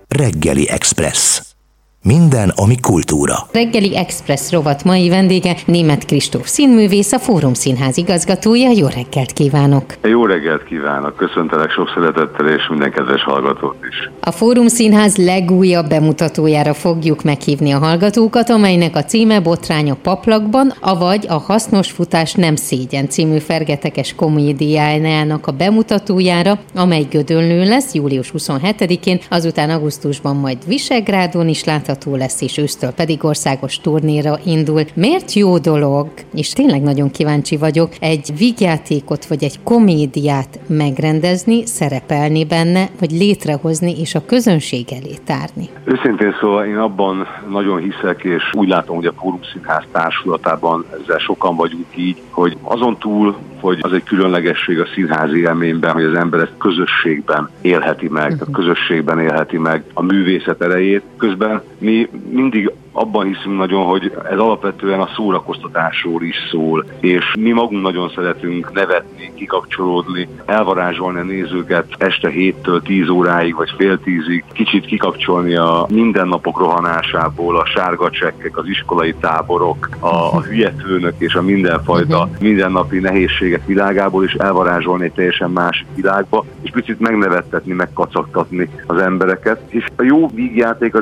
Reggeli Express. Minden, ami kultúra. Reggeli Express rovat mai vendége Németh Kristóf színművész, a Fórum Színház igazgatója. Jó reggelt kívánok! Jó reggelt kívánok! Köszöntelek sok szeretettel és minden kedves hallgatót is. A Fórum Színház legújabb bemutatójára fogjuk meghívni a hallgatókat, amelynek a címe Botrány a paplakban, avagy a Hasznos futás nem szégyen című fergeteges komédiájának a bemutatójára, amely Gödöllőn lesz július 27-én, azután augusztusban majd Visegrádon is látható lesz, és ősztől pedig országos turnéra indul. Miért jó dolog, és tényleg nagyon kíváncsi vagyok, egy vígjátékot vagy egy komédiát megrendezni, szerepelni benne, vagy létrehozni és a közönség elé tárni? Őszintén szóval én abban nagyon hiszek, és úgy látom, hogy a Fórum Színház társulatában ezzel sokan vagyunk így, hogy azon túl, hogy az egy különlegesség a színházi élményben, hogy az ember ezt közösségben élheti meg, a közösségben élheti meg a művészet erejét. Közben mi mindig abban hiszünk nagyon, hogy ez alapvetően a szórakoztatásról is szól, és mi magunk nagyon szeretünk nevetni, kikapcsolódni, elvarázsolni a nézőket este 7-től 10 óráig, vagy fél 10-ig, kicsit kikapcsolni a mindennapok rohanásából, a sárga csekkek, az iskolai táborok, a hülye főnök és a mindenfajta mindennapi nehézségek világából, és elvarázsolni egy teljesen másik világba, és picit megnevettetni, megkacagtatni az embereket. És a jó vígjáték az